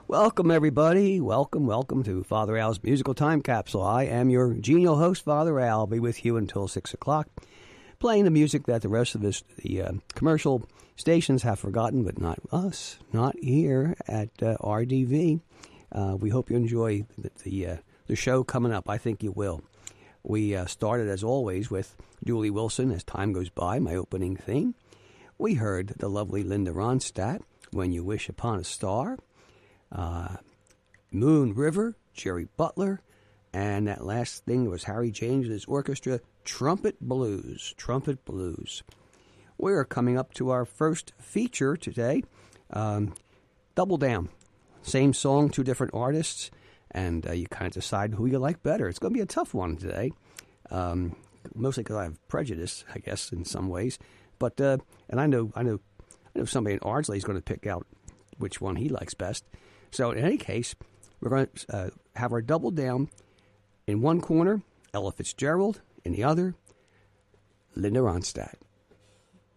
Welcome, everybody. Welcome to Father Al's Musical Time Capsule. I am your genial host, Father Al. I'll be with you until 6 o'clock, playing the music that the rest of the commercial stations have forgotten, but not us, not here at RDV. We hope you enjoy the show coming up. I think you will. We started, as always, with Julie Wilson, As Time Goes By, my opening theme. We heard the lovely Linda Ronstadt, When You Wish Upon a Star. Moon River, Jerry Butler, and that last thing was Harry James and his orchestra, Trumpet Blues. We're coming up to our first feature today, Double Down. Same song, two different artists, and you kind of decide who you like better. It's going to be a tough one today, mostly because I have prejudice, I guess, in some ways. But and I know somebody in Ardsley is going to pick out which one he likes best. So in any case, we're going to have our double down. In one corner, Ella Fitzgerald. In the other, Linda Ronstadt.